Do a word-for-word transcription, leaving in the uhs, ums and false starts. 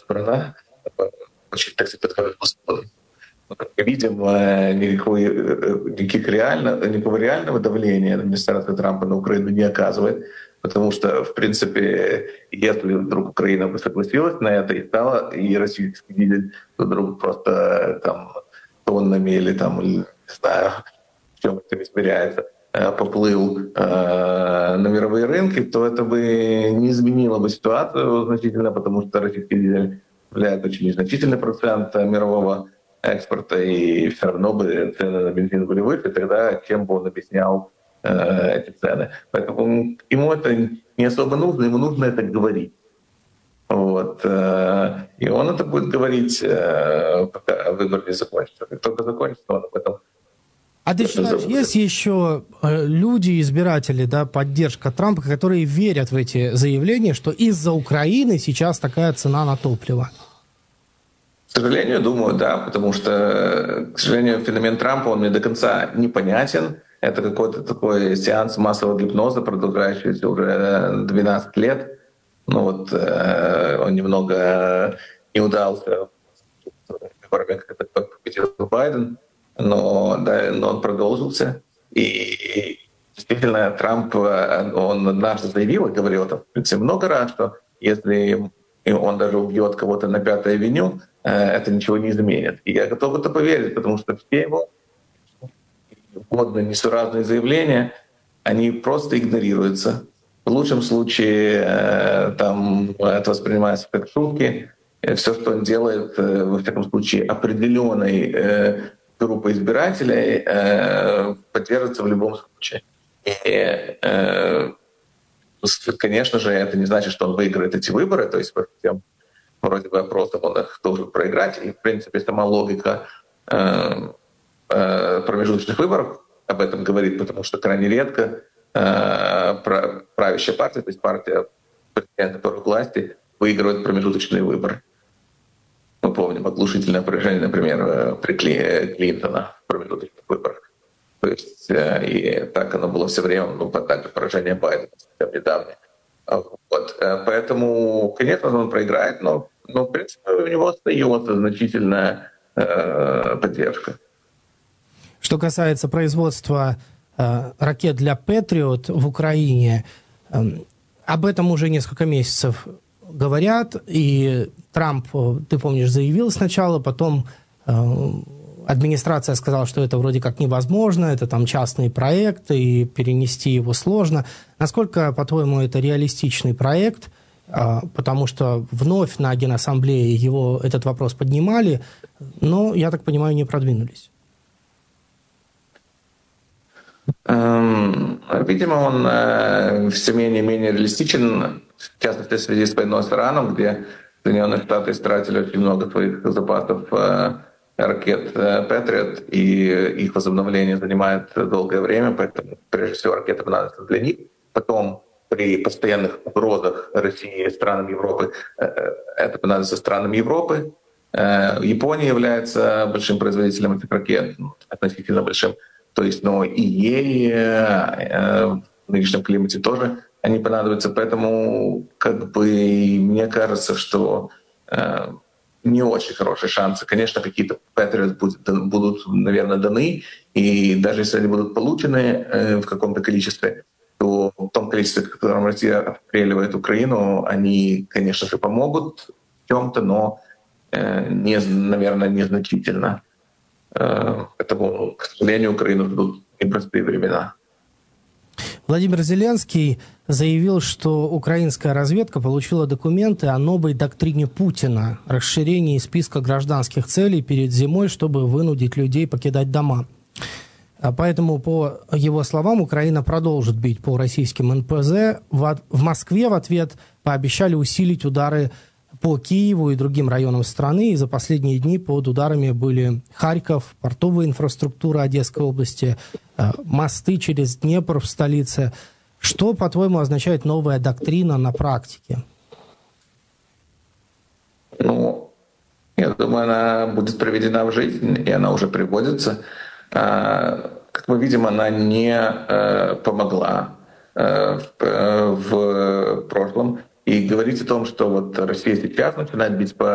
страна, очень, так сказать, как мы видим, никакой, никаких реально, никакого реального давления администрация Трампа на Украину не оказывает, потому что, в принципе, если вдруг Украина бы согласилась на это и стала, и российский дизель вдруг просто там тоннами или там, не знаю, в чем это измеряется, поплыл э, на мировые рынки, то это бы не изменило бы ситуацию значительно, потому что российский дизель составляет очень незначительный процент мирового экспорта, и все равно бы цены на бензин были выше, тогда чем бы он объяснял э, эти цены. Поэтому ему это не особо нужно, ему нужно это говорить. Вот. Э, и он это будет говорить, э, пока выбор не закончится. Как только закончится, он об этом. А ты считаешь, есть еще люди, избиратели, да, поддержка Трампа, которые верят в эти заявления, что из-за Украины сейчас такая цена на топливо? К сожалению, думаю, да, потому что, к сожалению, феномен Трампа, он мне до конца непонятен. Это какой-то такой сеанс массового гипноза, продолжающийся уже двенадцать лет. Ну вот э, он немного не удался, как победил Байден, но, да, но он продолжился. И действительно, Трамп, он однажды заявил и говорил это, в принципе, много раз, что если он даже убьет кого-то на Пятой авеню, это ничего не изменит. И я готов в это поверить, потому что все его угодно несуразные заявления, они просто игнорируются. В лучшем случае там это воспринимается как шутки. Все, что он делает, во всяком случае, определенной группа избирателей э, поддерживается в любом случае. И, э, конечно же, это не значит, что он выиграет эти выборы, то есть по всем вроде бы опросам он их должен проиграть. И, в принципе, сама логика э, э, промежуточных выборов об этом говорит, потому что крайне редко э, правящая партия, то есть партия, которая в власти, выигрывает промежуточные выборы. Мы помним оглушительное поражение, например, при Клинтона в промежуточных выборах. То есть и так оно было все время, ну, также поражение Байдена совсем недавнее. Вот. Поэтому, конечно, он проиграет, но, но в принципе, у него остается значительная э, поддержка. Что касается производства э, ракет для Патриот в Украине, э, об этом уже несколько месяцев говорят, и Трамп, ты помнишь, заявил сначала, потом э, администрация сказала, что это вроде как невозможно, это там частный проект, и перенести его сложно. Насколько, по-твоему, это реалистичный проект? Э, потому что вновь на Генассамблее его этот вопрос поднимали, но, я так понимаю, не продвинулись. Видимо, он э, все менее и менее реалистичен, в частности, в связи с войной с Ираном, где Соединенные Штаты истратили очень много своих запасов э, ракет э, Патриот, и их возобновление занимает долгое время, поэтому, прежде всего, ракеты понадобятся для них. Потом, при постоянных угрозах России и странам Европы, э, это понадобится странам Европы. Э, Япония является большим производителем этих ракет, относительно большим. То есть, но и ей э, в нынешнем климате тоже они понадобятся. Поэтому, как бы, мне кажется, что э, не очень хорошие шансы. Конечно, какие-то Patriot будут, будут, наверное, даны, и даже если они будут получены э, в каком-то количестве, то в том количестве, в котором Россия обстреливает Украину, они, конечно же, помогут в чем-то, но, э, не, наверное, незначительно. Поэтому, к сожалению, Украину ждут непростые времена. Владимир Зеленский заявил, что украинская разведка получила документы о новой доктрине Путина, расширении списка гражданских целей перед зимой, чтобы вынудить людей покидать дома. Поэтому, по его словам, Украина продолжит бить по российским эн пэ зэ. В Москве в ответ пообещали усилить удары по Киеву и другим районам страны, и за последние дни под ударами были Харьков, портовая инфраструктура Одесской области, мосты через Днепр в столице. Что, по-твоему, означает новая доктрина на практике? Ну, я думаю, она будет проведена в жизнь, и она уже приводится. Как мы видим, она не помогла в прошлом. И говорить о том, что вот Россия сейчас начинает бить по